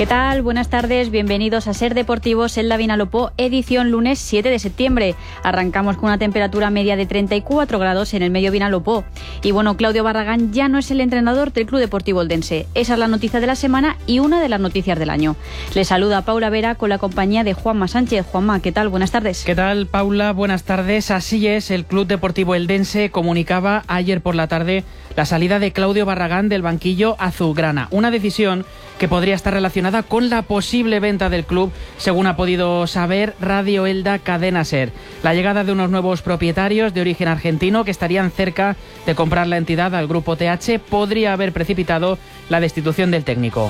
¿Qué tal? Buenas tardes, bienvenidos a Ser Deportivos Elda Vinalopó, edición lunes 7 de septiembre. Arrancamos con una temperatura media de 34 grados en el medio Vinalopó. Y bueno, Claudio Barragán ya no es el entrenador del Club Deportivo Eldense. Esa es la noticia de la semana y una de las noticias del año. Les saluda Paula Vera con la compañía de Juanma Sánchez. Juanma, ¿qué tal? Buenas tardes. ¿Qué tal, Paula? Buenas tardes. Así es, el Club Deportivo Eldense comunicaba ayer por la tarde la salida de Claudio Barragán del banquillo azulgrana. Una decisión que podría estar relacionada con la posible venta del club, según ha podido saber Radio Elda Cadena Ser. La llegada de unos nuevos propietarios de origen argentino que estarían cerca de comprar la entidad al grupo TH podría haber precipitado la destitución del técnico.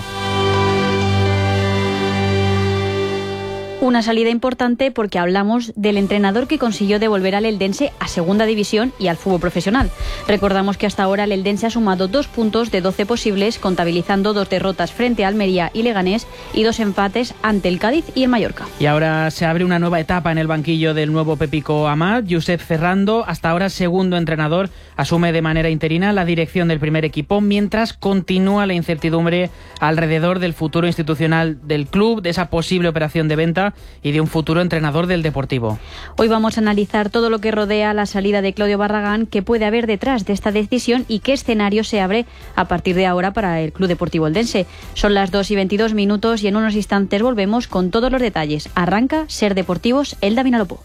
Una salida importante porque hablamos del entrenador que consiguió devolver al Eldense a segunda división y al fútbol profesional. Recordamos que hasta ahora el Eldense ha sumado 2 puntos de 12 posibles, contabilizando 2 derrotas frente a Almería y Leganés y 2 empates ante el Cádiz y el Mallorca. Y ahora se abre una nueva etapa en el banquillo del nuevo Pepico Amat. Josep Ferrando, hasta ahora segundo entrenador, asume de manera interina la dirección del primer equipo, mientras continúa la incertidumbre alrededor del futuro institucional del club, de esa posible operación de venta y de un futuro entrenador del Deportivo. Hoy vamos a analizar todo lo que rodea la salida de Claudio Barragán, qué puede haber detrás de esta decisión y qué escenario se abre a partir de ahora para el Club Deportivo Eldense. Son las 2:22 y en unos instantes volvemos con todos los detalles. Arranca Ser Deportivos Elda Vinalopó.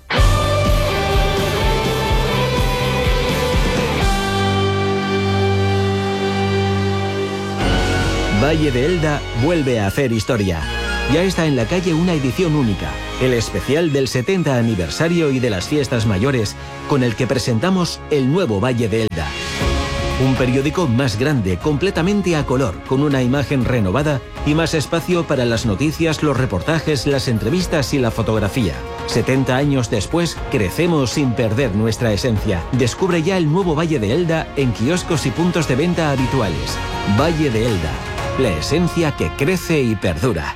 Valle de Elda vuelve a hacer historia. Ya está en la calle una edición única, el especial del 70 aniversario y de las fiestas mayores, con el que presentamos el nuevo Valle de Elda. Un periódico más grande, completamente a color, con una imagen renovada y más espacio para las noticias, los reportajes, las entrevistas y la fotografía. 70 años después, crecemos sin perder nuestra esencia. Descubre ya el nuevo Valle de Elda en kioscos y puntos de venta habituales. Valle de Elda, la esencia que crece y perdura.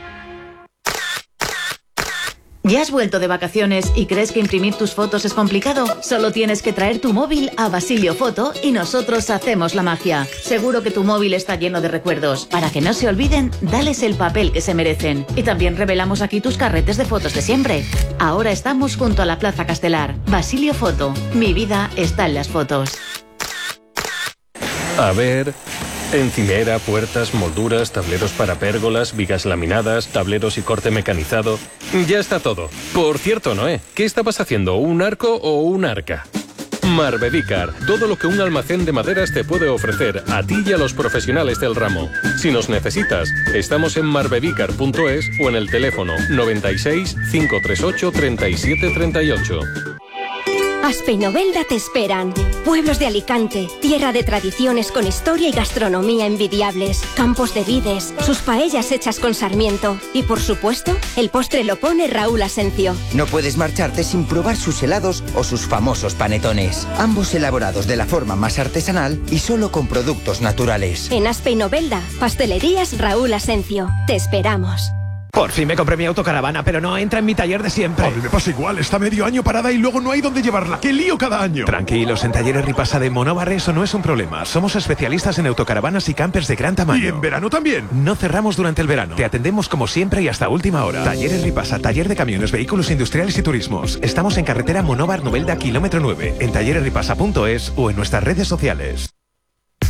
¿Ya has vuelto de vacaciones y crees que imprimir tus fotos es complicado? Solo tienes que traer tu móvil a Basilio Foto y nosotros hacemos la magia. Seguro que tu móvil está lleno de recuerdos. Para que no se olviden, dales el papel que se merecen. Y también revelamos aquí tus carretes de fotos de siempre. Ahora estamos junto a la Plaza Castelar. Basilio Foto. Mi vida está en las fotos. A ver... encimera, puertas, molduras, tableros para pérgolas, vigas laminadas, tableros y corte mecanizado. Ya está todo. Por cierto, Noé, ¿qué estabas haciendo? ¿Un arco o un arca? Marbedícar, todo lo que un almacén de maderas te puede ofrecer, a ti y a los profesionales del ramo. Si nos necesitas, estamos en marbedícar.es o en el teléfono 96 538 37 38. Aspe y Novelda te esperan. Pueblos de Alicante, tierra de tradiciones con historia y gastronomía envidiables, campos de vides, sus paellas hechas con sarmiento y, por supuesto, el postre lo pone Raúl Asencio. No puedes marcharte sin probar sus helados o sus famosos panetones, ambos elaborados de la forma más artesanal y solo con productos naturales. En Aspe y Novelda, pastelerías Raúl Asencio. Te esperamos. Por fin me compré mi autocaravana, pero no entra en mi taller de siempre. A mí me pasa igual, está medio año parada y luego no hay dónde llevarla. ¡Qué lío cada año! Tranquilos, en Talleres Ripasa de Monóvar eso no es un problema. Somos especialistas en autocaravanas y campers de gran tamaño. ¿Y en verano también? No cerramos durante el verano. Te atendemos como siempre y hasta última hora. Talleres Ripasa, taller de camiones, vehículos industriales y turismos. Estamos en carretera Monóvar Novelda, kilómetro 9, en talleresripasa.es o en nuestras redes sociales.